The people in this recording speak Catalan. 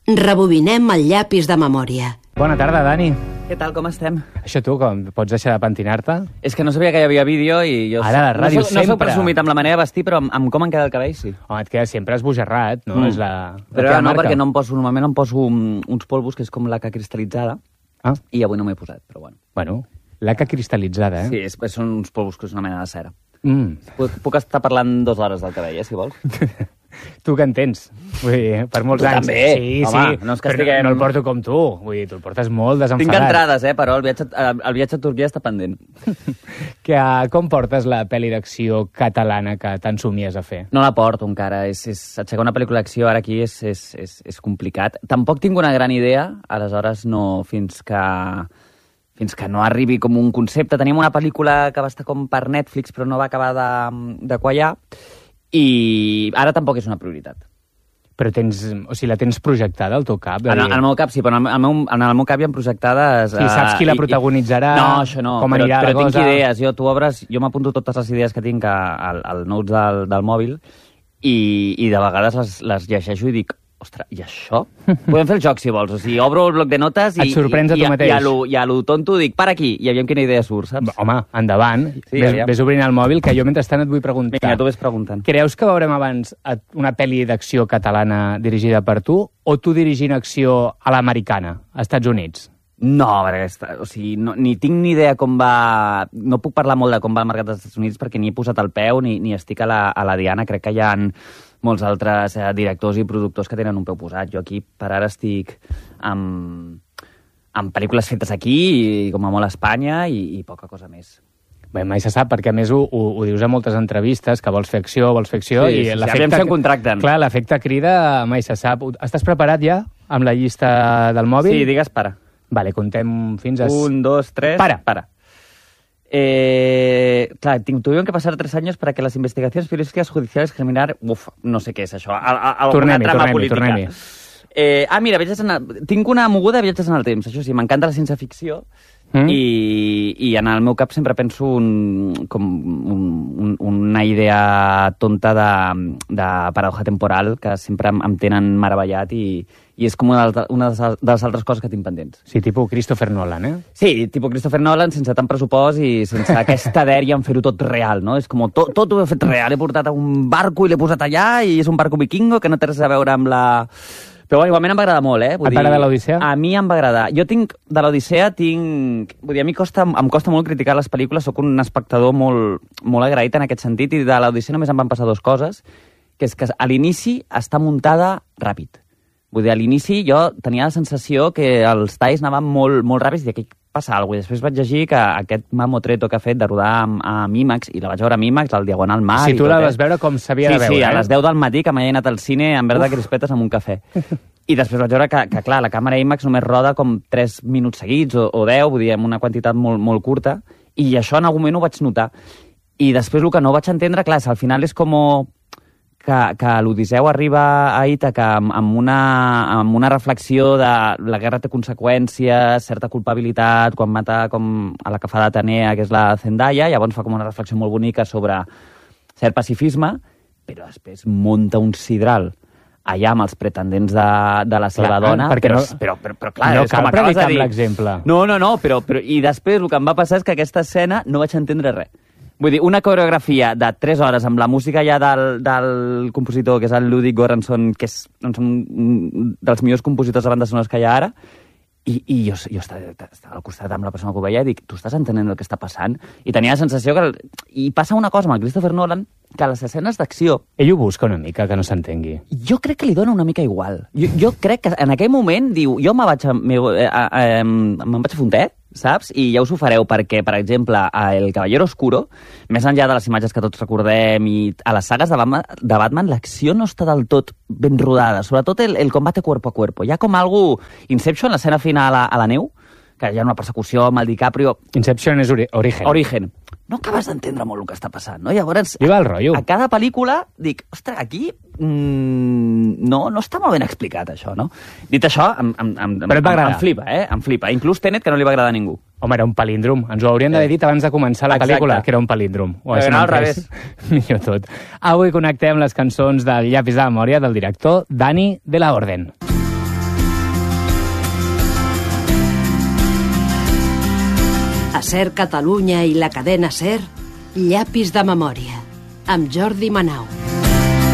Rebobinem el llapis de memòria. Bona tarda, Dani. Què tal, com estem? Això tu, com pots deixar de pentinar-te? És que no sabia que hi havia vídeo i jo... Ara, la ràdio, no soc presumit amb la manera de vestir, però amb com em queda el cabell, sí. Home, et queda sempre esbojarrat, no? És però ara no, perquè normalment em poso uns polvos, que és com laca cristal·litzada, i avui no m'he posat, però bueno. Bueno, laca cristal·litzada, Sí, són uns polvos que és una mena de cera. Puc estar parlant 2 hores del cabell, si vols. Tu que en tens, vull dir, per molts anys. També, home, no és que estiguem... No el porto com tu, vull dir, tu el portes molt desenfadat. Tinc entrades, però el viatge a Turquia està pendent. Com portes la pel·li d'acció catalana que tant somies a fer? No la porto encara, aixecar una pel·lícula d'acció ara aquí és complicat. Tampoc tinc una gran idea, aleshores no, fins que no arribi com un concepte. Teníem una pel·lícula que va estar com per Netflix, però no va acabar de quallar, i ara tampoc és una prioritat. Però la tens projectada al teu cap? En el meu cap sí, però en el meu cap hi ha projectades... Sí, saps qui la protagonitzarà? No, això no, com anirà però la cosa? Tinc idees. Jo m'apunto totes les idees que tinc al notes del mòbil i de vegades les llegeixo i dic, ostres, i això? Podem fer el joc, si vols. O sigui, obro el bloc de notes i... Et sorprens a tu mateix. I a lo tonto dic, para aquí, i aviam quina idea surt, saps? Home, endavant. Sí, ves obrint el mòbil, que jo mentrestant et vull preguntar. Vinga, tu ves preguntant. Creus que veurem abans una pel·li d'acció catalana dirigida per tu, o tu dirigint acció a l'americana, als Estats Units? No, perquè ni tinc ni idea com va... No puc parlar molt de com va el mercat dels Estats Units perquè ni he posat el peu ni estic a la diana. Crec que hi ha molts altres directors i productors que tenen un peu posat. Jo aquí, per ara, estic amb pel·lícules fetes aquí, i com a molt a Espanya, i poca cosa més. Bé, mai se sap, perquè a més ho dius a moltes entrevistes, que vols fer acció, Sí, aviam si em contracten. Clar, l'efecte crida mai se sap. Estàs preparat ja amb la llista del mòbil? Sí, digues para. Vale, contem fins a... 1, 2, 3... Para. Claro, tuvieron que pasar 3 años para que las investigaciones periodísticas judiciales germinaran... no sé què és això. Alguna trama política. Mira, tinc una moguda de viatges en el temps. Això sí, m'encanta la ciència-ficció i en el meu cap sempre penso una idea tonta de paradoja temporal que sempre em tenen meravellat i és com una de les altres coses que tinc pendents. Sí, tipus Christopher Nolan, eh? Sí, tipus Christopher Nolan, sense tant pressupost i sense aquesta dèria en fer-ho tot real, no? És com tot ho he fet real. He portat a un barco i l'he posat allà i és un barco vikingo que no té res a veure amb la... Però igualment em va agradar molt, Et va agradar l'Odissea? A mi em va agradar. Jo de l'Odissea vull dir, a mi em costa molt criticar les pel·lícules, sóc un espectador molt agraït en aquest sentit, i de l'Odissea només em van passar 2 coses, que és que a l'inici està muntada ràpid. Vull dir, a l'inici jo tenia la sensació que els talls anaven molt ràpids i aquí passa alguna cosa. Després vaig llegir que aquest mamotreto que ha fet de rodar amb IMAX, i la vaig veure amb IMAX, al Diagonal Mar... Si tu la vas veure com s'havia de veure, Sí, a les 10 del matí, que m'he anat al cine en verda crispetes amb un cafè. I després vaig veure que, clar, la càmera IMAX només roda com 3 minuts seguits o 10, vull dir, amb una quantitat molt curta, i això en algun moment ho vaig notar. I després el que no vaig entendre, clar, al final és com... que l'Odisseu arriba a Ítaca amb una reflexió de la guerra té conseqüències, certa culpabilitat, quan mata com a la que fa d'Atenea, que és la Zendaya, llavors fa com una reflexió molt bonica sobre cert pacifisme, però després munta un sidral allà amb els pretendents de la seva dona, però clar, no és cal com acabes de predicar amb dir. l'exemple. No, però i després el que em va passar és que aquesta escena no vaig entendre res. Vull dir, una coreografia de 3 hores amb la música ja del compositor, que és el Ludwig Göransson, que és un dels millors compositors de bandes sonores que hi ha ara, i jo estava al costat amb la persona que ho veia i dic, tu estàs entenent el que està passant? I tenia la sensació que... I passa una cosa amb el Christopher Nolan, que a les escenes d'acció... Ell ho busca una mica, que no s'entengui. Jo crec que li dona una mica igual. Jo crec que en aquell moment diu, jo me'n vaig a fontet, saps? I ja us ho fareu perquè, per exemple, a El Caballero Oscuro, més enllà de les imatges que tots recordem, i a les sagues de Batman, l'acció no està del tot ben rodada, sobretot el combate cuerpo a cuerpo. Hi ha com algú... Inception, l'escena final a la neu, que hi ha una persecució amb el DiCaprio... Inception és Origen. Origen. No acabes d'entendre molt el que està passant, no? Llavors, Viva el rotllo. A cada pel·lícula dic, ostres, aquí no està molt ben explicat, això, no? Dit això, em flipa, em flipa. Inclús Tenet, que no li va agradar a ningú. Home, era un palíndrom. Ens ho haurien d'haver dit abans de començar la pel·lícula, que era un palíndrom. Però no, al revés. Millor tot. Avui connectem les cançons del Llapis de Memòria del director Dani de la Orden. A SER Catalunya i la cadena SER, Llapis de memòria, amb Jordi Manau.